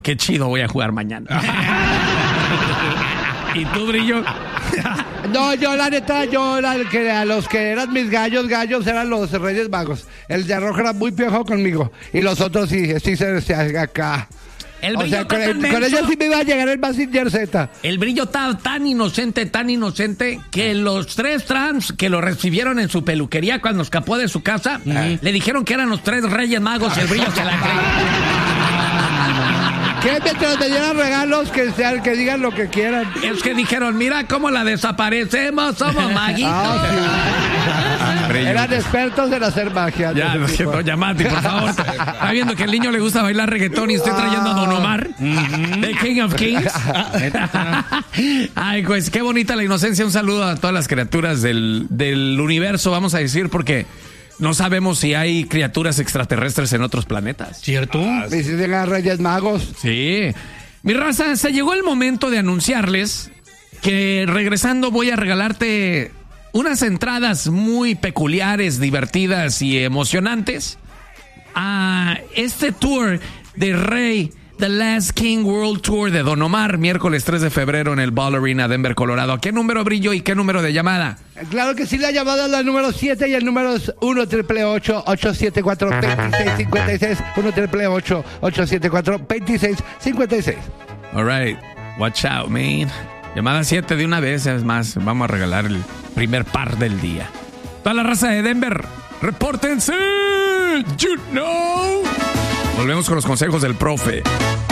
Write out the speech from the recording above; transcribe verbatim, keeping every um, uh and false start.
qué chido voy a jugar mañana. ¿Y tú, Brillo? No, yo la neta, yo la, que a los que eran mis gallos, gallos eran los Reyes Magos. El de Arrojo era muy piojo conmigo. Y los otros sí, sí se, se acá. El o Brillo sea, con, está el, tan con menso. ellos sí me iba a llegar el Mazinger Z. El Brillo está tan inocente, tan inocente, que los tres trans que lo recibieron en su peluquería cuando escapó de su casa, uh-huh. le dijeron que eran los tres Reyes Magos y el Brillo se la creyó. Que mientras me dieran regalos, que sean, que digan lo que quieran. Es que dijeron, mira cómo la desaparecemos, somos maguitos. Ah, sí. Eran expertos en hacer magia. Ya, doña Mati, por favor. Está viendo que el niño le gusta bailar reggaetón y estoy trayendo a Don Omar, uh-huh. The King of Kings. Ay, pues qué bonita la inocencia. Un saludo a todas las criaturas del, del universo, vamos a decir, porque no sabemos si hay criaturas extraterrestres en otros planetas. ¿Cierto? Ah, sí. Y si llegan Reyes Magos. Sí. Mi raza, se llegó el momento de anunciarles que regresando voy a regalarte unas entradas muy peculiares, divertidas y emocionantes a este tour de Rey, The Last King World Tour de Don Omar, miércoles tres de febrero en el Ball Arena, Denver, Colorado. ¿A qué número, Brillo, y qué número de llamada? Claro que sí, la llamada es la número siete y el número es uno triple ocho ocho siete cuatro dos seis cinco seis. uno triple ocho ocho siete cuatro dos seis cinco seis. All right, watch out, man. Llamada siete de una vez, es más, vamos a regalar el primer par del día. Toda la raza de Denver, repórtense. You know. Volvemos con los consejos del profe.